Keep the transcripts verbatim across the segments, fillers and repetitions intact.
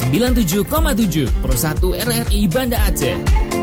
sembilan puluh tujuh koma tujuh Pro satu R R I Banda Aceh.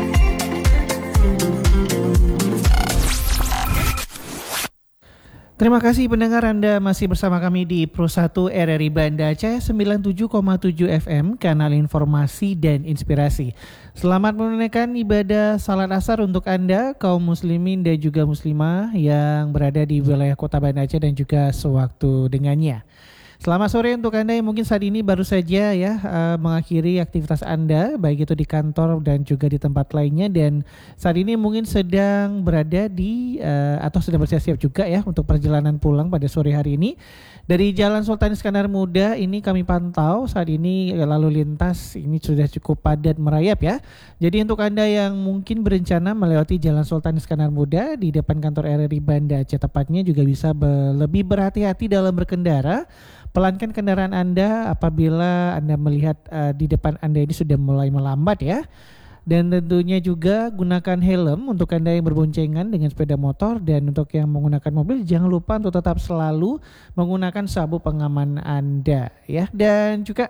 Terima kasih pendengar, Anda masih bersama kami di Pro satu R R I Banda Aceh sembilan puluh tujuh koma tujuh F M, kanal informasi dan inspirasi. Selamat menunaikan ibadah salat asar untuk Anda, kaum muslimin dan juga muslimah yang berada di wilayah kota Banda Aceh dan juga sewaktu dengannya. Selamat sore untuk Anda yang mungkin saat ini baru saja ya uh, mengakhiri aktivitas Anda, baik itu di kantor dan juga di tempat lainnya, dan saat ini mungkin sedang berada di uh, atau sedang bersiap-siap juga ya untuk perjalanan pulang pada sore hari ini. Dari Jalan Sultan Iskandar Muda ini kami pantau saat ini lalu lintas ini sudah cukup padat merayap ya. Jadi untuk Anda yang mungkin berencana melewati Jalan Sultan Iskandar Muda di depan kantor R R I Banda Aceh tepatnya, juga bisa be- lebih berhati-hati dalam berkendara. Pelankan kendaraan Anda apabila Anda melihat uh, di depan Anda ini sudah mulai melambat ya. Dan tentunya juga gunakan helm untuk Anda yang berboncengan dengan sepeda motor, dan untuk yang menggunakan mobil jangan lupa untuk tetap selalu menggunakan sabuk pengaman Anda ya. Dan juga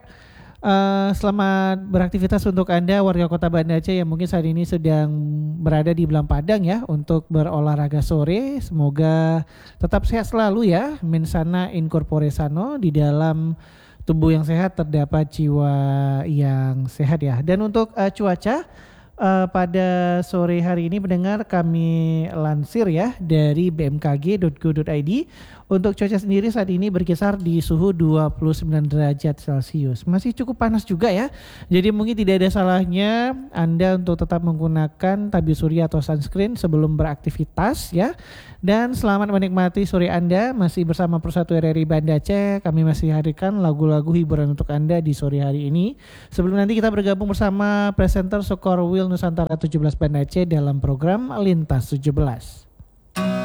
Uh, selamat beraktivitas untuk Anda warga kota Banda Aceh yang mungkin saat ini sedang berada di Belang Padang ya untuk berolahraga sore. Semoga tetap sehat selalu ya. Mensana in corpore sano, di dalam tubuh yang sehat terdapat jiwa yang sehat ya. Dan untuk uh, cuaca uh, pada sore hari ini pendengar, kami lansir ya dari b m k g dot go dot i d. Untuk cuaca sendiri saat ini berkisar di suhu dua puluh sembilan derajat Celcius. Masih cukup panas juga ya. Jadi mungkin tidak ada salahnya Anda untuk tetap menggunakan tabir surya atau sunscreen sebelum beraktivitas ya. Dan selamat menikmati sore Anda masih bersama Pro satu R R I Banda Aceh. Kami masih hadirkan lagu-lagu hiburan untuk Anda di sore hari ini. Sebelum nanti kita bergabung bersama presenter Sokor Wil Nusantara tujuh belas Banda Aceh dalam program Lintas tujuh belas.